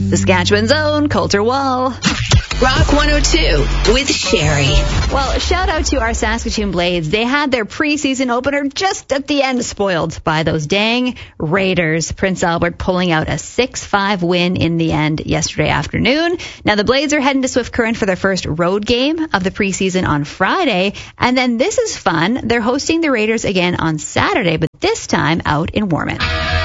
Saskatchewan's own Coulter Wall. Rock 102 with Sherry. Well, shout out to our Saskatoon Blades. They had their preseason opener just at the end spoiled by those dang Raiders. Prince Albert pulling out a 6-5 win in the end yesterday afternoon. Now the Blades are heading to Swift Current for their first road game of the preseason on Friday. And then this is fun. They're hosting the Raiders again on Saturday, but this time out in Warman.